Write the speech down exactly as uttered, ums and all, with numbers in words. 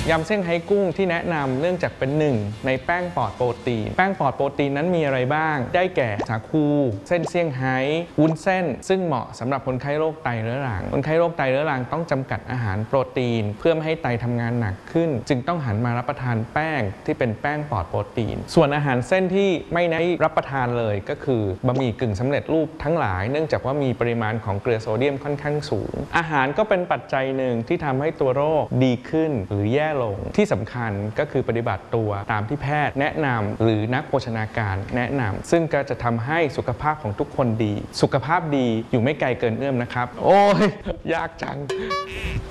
ยำเซี่ยงไฮ้กุ้งที่แนะนำเนื่องจากเป็นหนึ่งในแป้งปลอดโปรตีนแป้งปลอดโปรตีนนั้นมีอะไรบ้างได้แก่สาคูเส้นเซี่ยงไฮ้วุ้นเส้นซึ่งเหมาะสำหรับคนไข้โรคไตเรื้อรังคนไข้โรคไตเรื้อรังต้องจำกัดอาหารโปรตีนเพื่อไม่ให้ไตทำงานหนักขึ้นจึงต้องหันมารับประทานแป้งที่เป็นแป้งปลอดโปรตีนส่วนอาหารเส้นที่ไม่ได้รับประทานเลยก็คือบะหมี่กึ่งสำเร็จรูปทั้งหลายเนื่องจากว่ามีปริมาณของเกลือโซเดียมค่อนข้างสูงอาหารก็เป็นปัจจัยหนึ่งที่ทำให้ตัวโรคดีขึ้นหรือแย่ลงที่สำคัญก็คือปฏิบัติตัวตามที่แพทย์แนะนำหรือนักโภชนาการแนะนำซึ่งก็จะทำให้สุขภาพของทุกคนดีสุขภาพดีอยู่ไม่ไกลเกินเอื้อมนะครับโอ้ยยากจัง